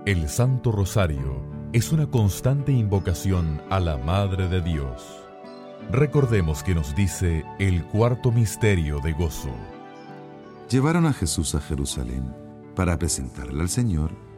El Santo Rosario es una constante invocación a la Madre de Dios. Recordemos que nos dice el cuarto misterio de gozo. Llevaron a Jesús a Jerusalén para presentarle al Señor